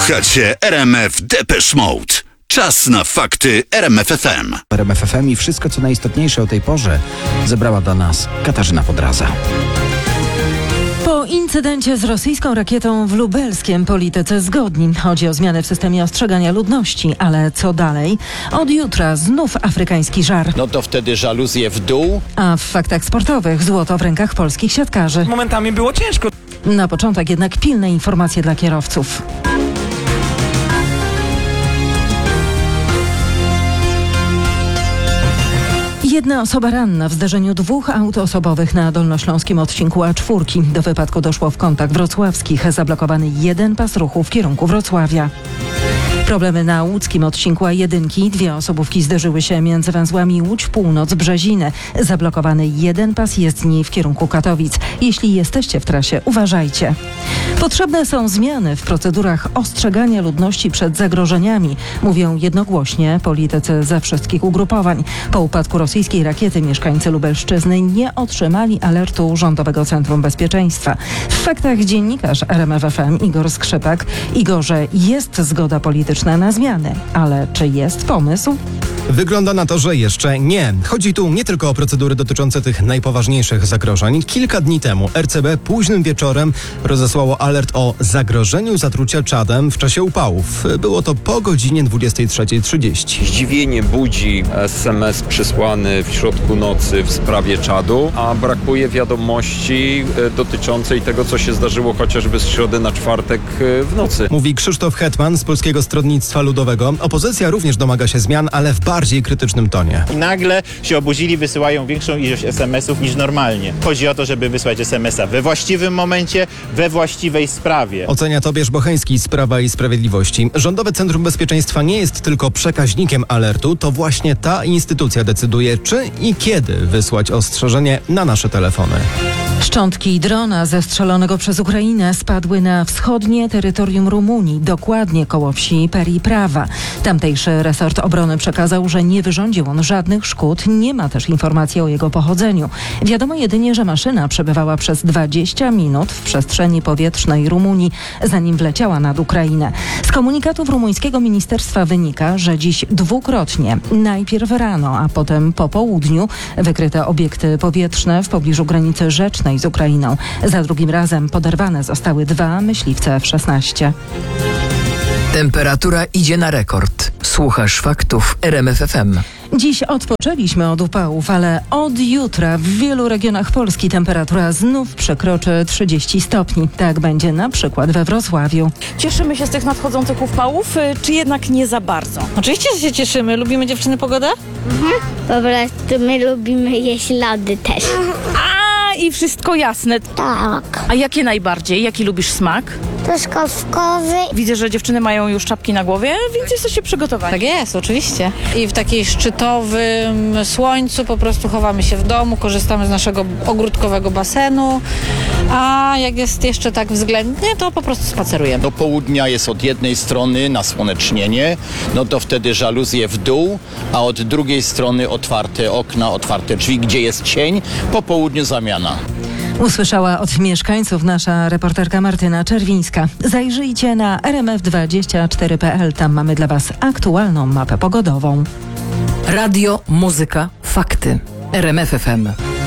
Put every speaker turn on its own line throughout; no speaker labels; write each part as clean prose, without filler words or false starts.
Słuchacie RMF Depeche Mode. Czas na fakty RMF FM.
RMF FM i wszystko, co najistotniejsze o tej porze, zebrała dla nas Katarzyna Podraza.
Po incydencie z rosyjską rakietą w Lubelskiem politycy zgodni. Chodzi o zmiany w systemie ostrzegania ludności, ale co dalej? Od jutra znów afrykański żar.
No to wtedy żaluzje w dół.
A w faktach sportowych złoto w rękach polskich siatkarzy.
Momentami było ciężko.
Na początek jednak pilne informacje dla kierowców. Jedna osoba ranna w zdarzeniu dwóch aut osobowych na dolnośląskim odcinku A4. Do wypadku doszło w kątach wrocławskich. Zablokowany jeden pas ruchu w kierunku Wrocławia. Problemy na łódzkim odcinku A1. Dwie osobówki zderzyły się między węzłami Łódź Północ-Brzeziny. Zablokowany jeden pas jezdni w kierunku Katowic. Jeśli jesteście w trasie, uważajcie. Potrzebne są zmiany w procedurach ostrzegania ludności przed zagrożeniami, mówią jednogłośnie politycy ze wszystkich ugrupowań. Po upadku rosyjskiej rakiety mieszkańcy Lubelszczyzny nie otrzymali alertu Rządowego Centrum Bezpieczeństwa. W faktach dziennikarz RMF FM Igor Skrzypek. Igorze, jest zgoda polityczna na zmiany, ale czy jest pomysł?
Wygląda na to, że jeszcze nie. Chodzi tu nie tylko o procedury dotyczące tych najpoważniejszych zagrożeń. Kilka dni temu RCB późnym wieczorem rozesłało alert o zagrożeniu zatrucia czadem w czasie upałów. Było to po godzinie 23:30.
Zdziwienie budzi SMS przysłany w środku nocy w sprawie czadu, a brakuje wiadomości dotyczącej tego, co się zdarzyło chociażby z środy na czwartek w nocy.
Mówi Krzysztof Hetman z Polskiego Stronnictwa Ludowego. Opozycja również domaga się zmian, ale w bardziej krytycznym tonie.
I nagle się obudzili, wysyłają większą ilość SMS-ów niż normalnie. Chodzi o to, żeby wysłać SMS-a we właściwym momencie, we właściwej sprawie.
Ocenia Tobiasz Bocheński z Prawa i Sprawiedliwości. Rządowe Centrum Bezpieczeństwa nie jest tylko przekaźnikiem alertu, to właśnie ta instytucja decyduje, czy i kiedy wysłać ostrzeżenie na nasze telefony.
Szczątki drona zestrzelonego przez Ukrainę spadły na wschodnie terytorium Rumunii, dokładnie koło wsi Periprawa. Tamtejszy resort obrony przekazał, że nie wyrządził on żadnych szkód, nie ma też informacji o jego pochodzeniu. Wiadomo jedynie, że maszyna przebywała przez 20 minut w przestrzeni powietrznej Rumunii, zanim wleciała nad Ukrainę. Z komunikatów rumuńskiego ministerstwa wynika, że dziś dwukrotnie, najpierw rano, a potem po południu, wykryte obiekty powietrzne w pobliżu granicy rzecznej z Ukrainą. Za drugim razem poderwane zostały 2 myśliwce F-16.
Temperatura idzie na rekord. Słuchasz faktów RMF FM.
Dziś odpoczęliśmy od upałów, ale od jutra w wielu regionach Polski temperatura znów przekroczy 30 stopni. Tak będzie na przykład we Wrocławiu.
Cieszymy się z tych nadchodzących upałów, czy jednak nie za bardzo?
Oczywiście, że się cieszymy. Lubimy dziewczyny pogodę?
Po prostu my lubimy jeść lody też.
I wszystko jasne.
Tak.
A jakie najbardziej? Jaki lubisz smak?
Truskawkowy.
Widzę, że dziewczyny mają już czapki na głowie, więc jesteście przygotowani.
Tak jest, oczywiście. I w takiej szczytowym słońcu po prostu chowamy się w domu, korzystamy z naszego ogródkowego basenu, a jak jest jeszcze tak względnie, to po prostu spacerujemy.
Do południa jest od jednej strony nasłonecznienie, no to wtedy żaluzje w dół, a od drugiej strony otwarte okna, otwarte drzwi, gdzie jest cień, po południu zamiana.
Usłyszała od mieszkańców nasza reporterka Martyna Czerwińska. Zajrzyjcie na rmf24.pl. Tam mamy dla Was aktualną mapę pogodową.
Radio, muzyka, fakty. RMF FM.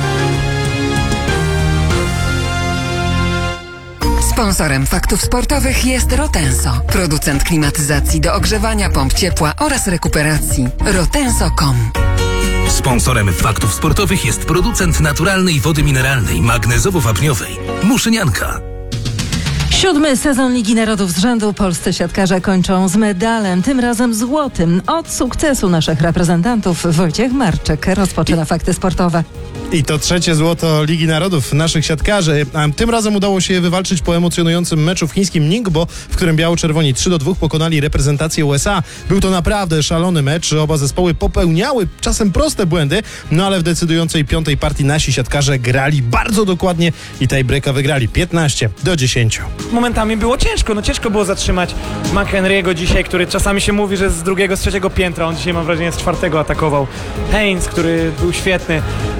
Sponsorem faktów sportowych jest Rotenso, producent klimatyzacji do ogrzewania, pomp ciepła oraz rekuperacji. Rotenso.com.
Sponsorem faktów sportowych jest producent naturalnej wody mineralnej, magnezowo-wapniowej Muszynianka.
7. sezon Ligi Narodów z rzędu polscy siatkarze kończą z medalem, tym razem złotym. Od sukcesu naszych reprezentantów Wojciech Marczyk rozpoczyna fakty sportowe.
I to 3. złoto Ligi Narodów naszych siatkarzy. Tym razem udało się je wywalczyć po emocjonującym meczu w chińskim Ningbo, w którym biało-czerwoni 3-2 pokonali reprezentację USA. Był to naprawdę szalony mecz. Oba zespoły popełniały czasem proste błędy, no ale w decydującej 5. partii nasi siatkarze grali bardzo dokładnie i tiebreaka wygrali 15-10.
Momentami było ciężko, ciężko było zatrzymać McHenry'ego dzisiaj, który czasami się mówi, że z 2., z 3. piętra, on dzisiaj mam wrażenie z 4. atakował. Haynes, który był świetny,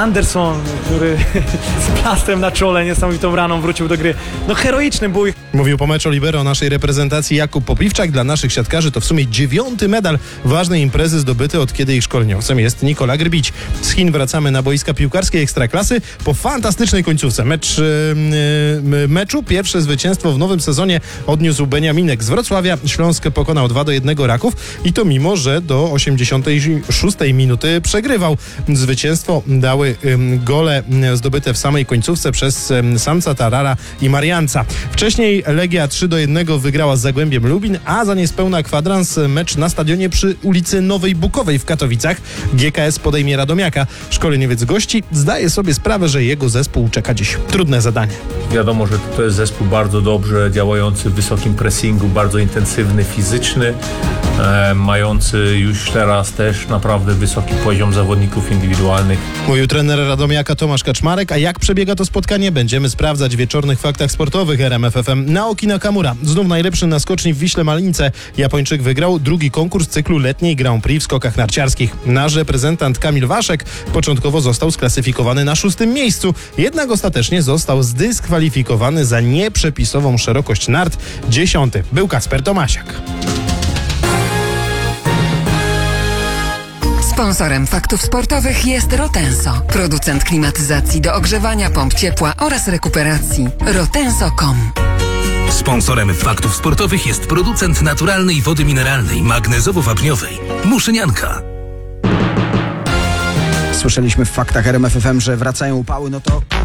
Anderson, który z plastrem na czole, niesamowitą raną wrócił do gry. No heroiczny bój.
Mówił po meczu libero naszej reprezentacji Jakub Popiwczak. Dla naszych siatkarzy to w sumie 9. medal ważnej imprezy zdobyty od kiedy ich szkoleniowcem jest Nikola Grbić. Z Chin wracamy na boiska piłkarskie Ekstraklasy po fantastycznej końcówce meczu. Pierwsze zwycięstwo w nowym sezonie odniósł Beniaminek z Wrocławia. Śląsk pokonał 2-1 Raków i to mimo, że do 86 minuty przegrywał. Zwycięstwo dały gole zdobyte w samej końcówce przez Samca Tarara i Marianca. Wcześniej Legia 3-1 wygrała z Zagłębiem Lubin, a za niespełna kwadrans mecz na stadionie przy ulicy Nowej Bukowej w Katowicach. GKS podejmie Radomiaka. Szkoleniowiec gości zdaje sobie sprawę, że jego zespół czeka dziś trudne zadanie.
Wiadomo, że to jest zespół bardzo dobrze działający w wysokim pressingu, bardzo intensywny, fizyczny, mający już teraz też naprawdę wysoki poziom zawodników indywidualnych.
Mówił trener Radomiaka Tomasz Kaczmarek, a jak przebiega to spotkanie będziemy sprawdzać w wieczornych faktach sportowych RMF FM. Naoki Nakamura, znów najlepszy na skoczni w Wiśle Malinice. Japończyk wygrał drugi konkurs cyklu letniej Grand Prix w skokach narciarskich. Nasz reprezentant Kamil Waszek początkowo został sklasyfikowany na 6. miejscu, jednak ostatecznie został zdyskwalifikowany za nieprzepisową szerokość nart. 10. był Kasper Tomasiak.
Sponsorem faktów sportowych jest Rotenso, producent klimatyzacji do ogrzewania, pomp ciepła oraz rekuperacji. Rotenso.com.
Sponsorem faktów sportowych jest producent naturalnej wody mineralnej magnezowo-wapniowej Muszynianka.
Słyszeliśmy w faktach RMF FM, że wracają upały, no to